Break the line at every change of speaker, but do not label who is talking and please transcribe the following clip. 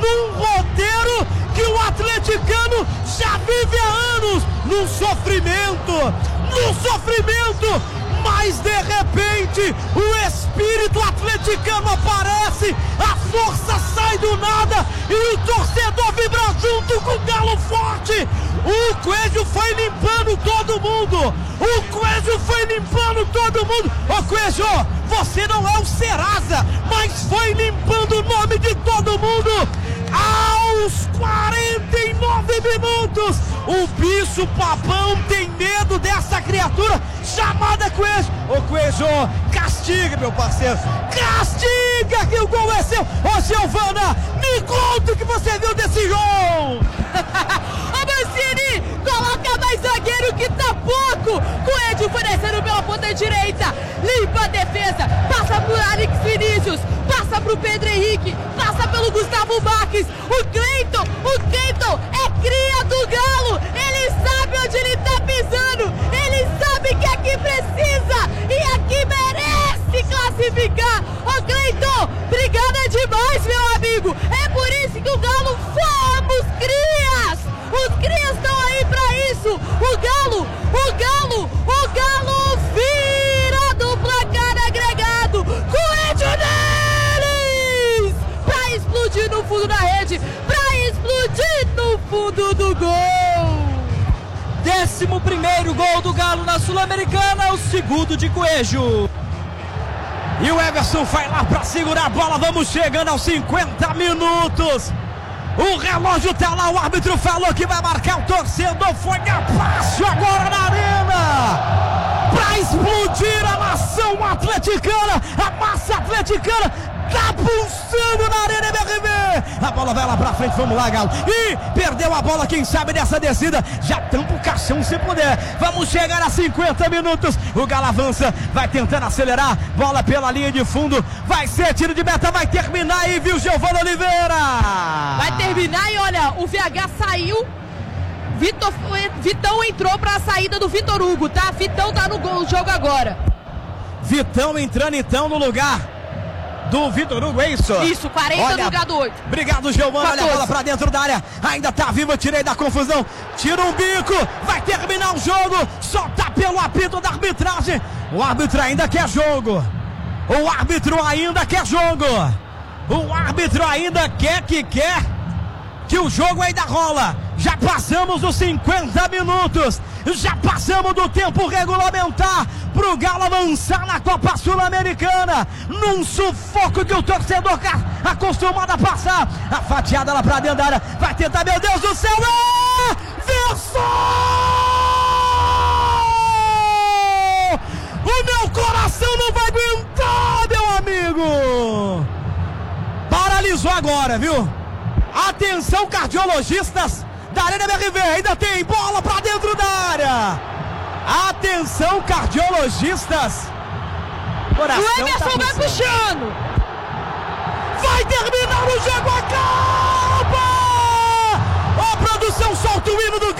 num roteiro que o atleticano já vive há anos, num sofrimento, mas de repente o espírito atleticano aparece, a força sai do nada e o torcedor vibra junto com o Galo forte. O Coelho foi limpando todo mundo, Ô Coelho, você não é o Serasa, mas foi limpando o nome de todo mundo. Aos 49 minutos, o bicho papão tem medo dessa criatura chamada Coelho. Ô Coelho, castiga, meu parceiro, castiga que o gol é seu. Ô Giovana, me conta o que você viu desse jogo.
Ô Mancini, coloca mais zagueiro que tá pouco. Coelho oferecendo pela ponta direita, limpa a defesa, passa por Alex Vinícius, passa pro Pedro Henrique, passa pelo Gustavo Marques. O Cleiton é cria do Galo, ele sabe onde ele tá pisando, ele sabe que aqui precisa e aqui merece classificar. Ô Cleiton, obrigada demais, meu amigo, é por isso que o Galo fomos crias, os crias estão aí pra isso. O Galo vira do placar agregado, Coelho neles, pra explodir no fundo da rede, pra explodir no fundo do gol.
11º gol do Galo na Sul-Americana, o segundo de Coelho. E o Everson vai lá para segurar a bola, vamos chegando aos 50 minutos. O relógio tá lá, o árbitro falou que vai marcar, o torcedor foi abaixo agora na arena para explodir a nação atleticana, a massa atleticana tá pulsando na arena MRV. A bola vai lá pra frente, vamos lá, Galo. E perdeu a bola, quem sabe dessa descida já tampa o caixão se puder. Vamos chegar a 50 minutos. O Galo avança, vai tentando acelerar, bola pela linha de fundo, vai ser tiro de meta, vai terminar aí, viu, Giovana Oliveira?
Vai terminar e olha, o VH saiu, Vitão entrou pra saída do Vitor Hugo, tá? Vitão tá no jogo agora.
Vitão entrando então no lugar do Vitor Hugo, é isso?
Isso, 40 no lugar do 8.
Obrigado, Giovana, olha a bola pra dentro da área, ainda tá viva, tirei da confusão, tira um bico, vai terminar o jogo, só tá pelo apito da arbitragem, o árbitro ainda quer jogo, o árbitro ainda quer que o jogo ainda rola. Já passamos dos 50 minutos, já passamos do tempo regulamentar pro Galo avançar na Copa Sul-Americana, num sufoco que o torcedor acostumado a passar. A fatiada lá pra dentro da área, vai tentar, meu Deus do céu, Verso! O meu coração não vai aguentar, meu amigo! Paralisou agora, viu? Atenção, cardiologistas da Arena MRV, ainda tem bola pra dentro da área. Atenção, cardiologistas.
Coração o Emerson tá vai puxando.
Vai terminar o jogo, acaba! Ó, produção, solta o hino do